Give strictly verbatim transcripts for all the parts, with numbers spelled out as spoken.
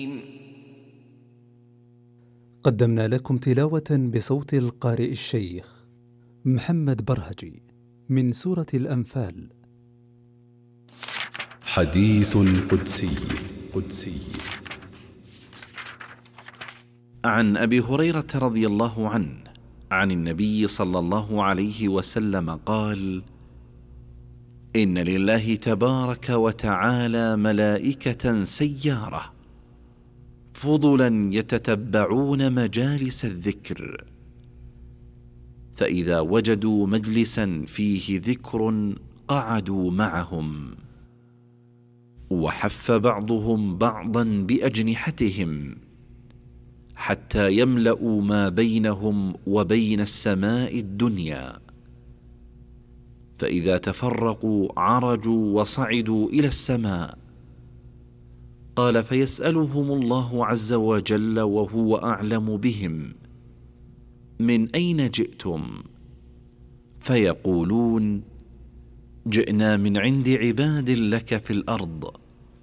قدمنا لكم تلاوة بصوت القارئ الشيخ محمد برهجي من سورة الأنفال. حديث قدسي قدسي عن أبي هريرة رضي الله عنه عن النبي صلى الله عليه وسلم قال: إن لله تبارك وتعالى ملائكة سيارة فضلا يتتبعون مجالس الذكر، فإذا وجدوا مجلسا فيه ذكر قعدوا معهم، وحف بعضهم بعضا بأجنحتهم حتى يملأوا ما بينهم وبين السماء الدنيا، فإذا تفرقوا عرجوا وصعدوا إلى السماء. قال: فيسألهم الله عز وجل وهو أعلم بهم: من أين جئتم؟ فيقولون: جئنا من عند عباد لك في الأرض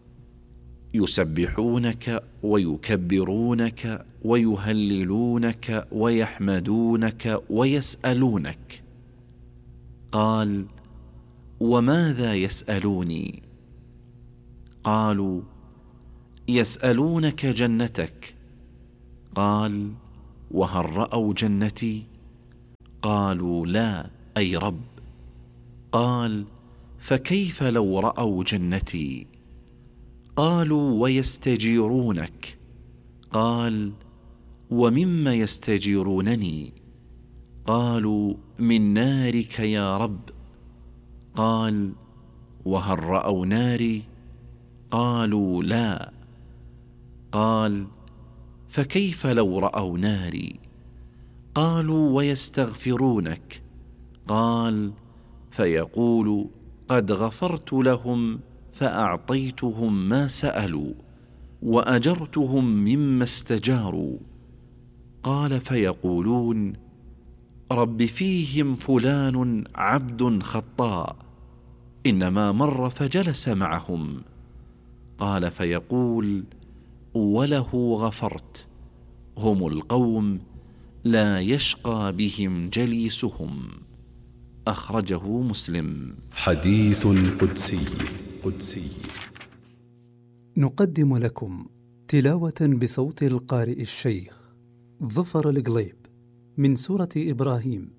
يسبحونك ويكبرونك ويهللونك ويحمدونك ويسألونك. قال: وماذا يسألوني؟ قالوا: يسألونك جنتك. قال: وهل رأوا جنتي؟ قالوا: لا أي رب. قال: فكيف لو رأوا جنتي؟ قالوا: ويستجيرونك. قال: ومما يستجيرونني؟ قالوا: من نارك يا رب. قال: وهل رأوا ناري؟ قالوا: لا. قال: فكيف لو رأوا ناري؟ قالوا: ويستغفرونك. قال: فيقول: قد غفرت لهم فأعطيتهم ما سألوا وأجرتهم مما استجاروا. قال: فيقولون: رب فيهم فلان عبد خطاء إنما مر فجلس معهم. قال: فيقول: وله غفرت، هم القوم لا يشقى بهم جليسهم. أخرجه مسلم. حديث قدسي قدسي نقدم لكم تلاوة بصوت القارئ الشيخ ظفر القليب من سورة إبراهيم